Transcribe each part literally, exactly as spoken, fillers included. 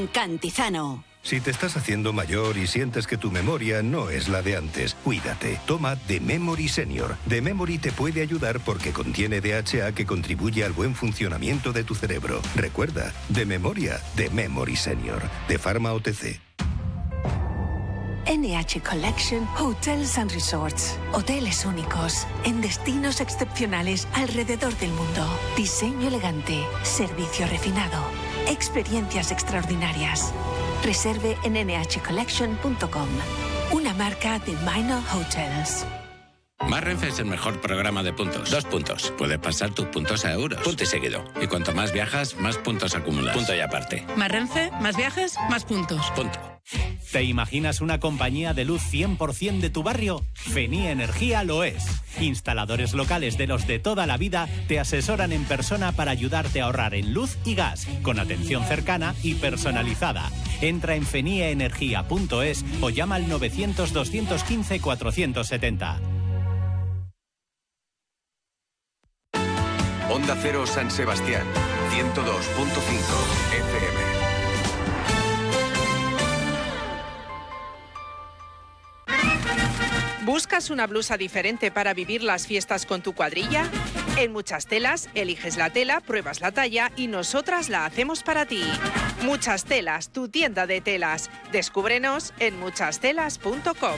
con Cantizano. Si te estás haciendo mayor y sientes que tu memoria no es la de antes, cuídate. Toma The Memory Senior. The Memory te puede ayudar porque contiene D H A que contribuye al buen funcionamiento de tu cerebro. Recuerda, de memoria, The Memory Senior. De Pharma O T C. N H Collection Hotels and Resorts. Hoteles únicos, en destinos excepcionales alrededor del mundo. Diseño elegante, servicio refinado, experiencias extraordinarias. Reserve en ene hache collection punto com. Una marca de Minor Hotels. Más Renfe es el mejor programa de puntos. Dos puntos. Puedes pasar tus puntos a euros. Punto y seguido. Y cuanto más viajas, más puntos acumulas. Punto y aparte. Más Renfe, más viajes, más puntos. Punto. ¿Te imaginas una compañía de luz cien por ciento de tu barrio? Fenía Energía lo es. Instaladores locales de los de toda la vida te asesoran en persona para ayudarte a ahorrar en luz y gas, con atención cercana y personalizada. Entra en fenia energía punto es o llama al novecientos, doscientos quince, cuatrocientos setenta. Onda Cero San Sebastián, ciento dos punto cinco F M. ¿Buscas una blusa diferente para vivir las fiestas con tu cuadrilla? En Muchas Telas, eliges la tela, pruebas la talla y nosotras la hacemos para ti. Muchas Telas, tu tienda de telas. Descúbrenos en muchas telas punto com.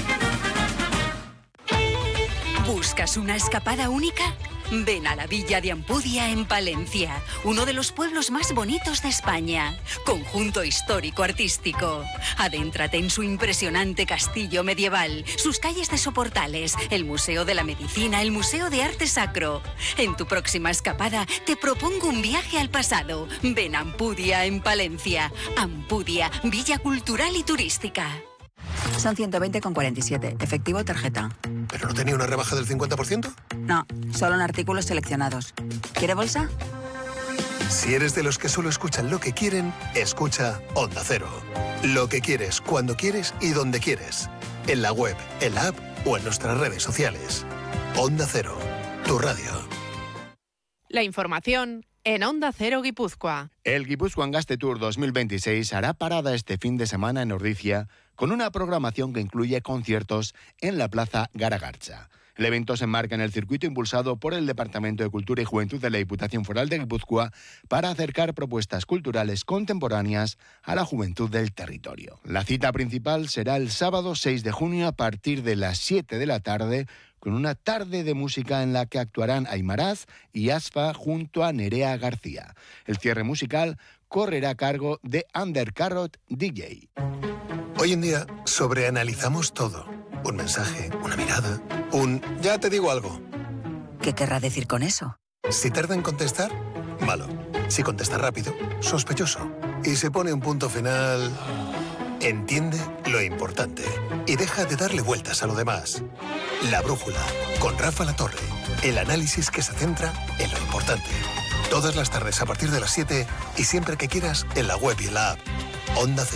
¿Buscas una escapada única? Ven a la Villa de Ampudia en Palencia, uno de los pueblos más bonitos de España. Conjunto histórico-artístico. Adéntrate en su impresionante castillo medieval, sus calles de soportales, el Museo de la Medicina, el Museo de Arte Sacro. En tu próxima escapada te propongo un viaje al pasado. Ven a Ampudia en Palencia. Ampudia, Villa Cultural y Turística. Son ciento veinte con cuarenta y siete, efectivo tarjeta. ¿Pero no tenía una rebaja del cincuenta por ciento? No, solo en artículos seleccionados. ¿Quiere bolsa? Si eres de los que solo escuchan lo que quieren, escucha Onda Cero. Lo que quieres, cuando quieres y donde quieres. En la web, en la app o en nuestras redes sociales. Onda Cero, tu radio. La información en Onda Cero Guipúzcoa. El Guipuzcoan Gaste Tour dos mil veintiséis hará parada este fin de semana en Ordizia con una programación que incluye conciertos en la Plaza Garagartza. El evento se enmarca en el circuito impulsado por el Departamento de Cultura y Juventud de la Diputación Foral de Guipúzcoa para acercar propuestas culturales contemporáneas a la juventud del territorio. La cita principal será el sábado seis de junio a partir de las siete de la tarde, con una tarde de música en la que actuarán Aymaraz y Asfa junto a Nerea García. El cierre musical correrá a cargo de Undercarrot D J. Hoy en día sobreanalizamos todo. Un mensaje, una mirada, un ya te digo algo. ¿Qué querrá decir con eso? Si tarda en contestar, malo. Si contesta rápido, sospechoso. Y se pone un punto final... Entiende lo importante y deja de darle vueltas a lo demás. La Brújula, con Rafa Latorre. El análisis que se centra en lo importante. Todas las tardes a partir de las siete y siempre que quieras en la web y en la app. Onda Cero.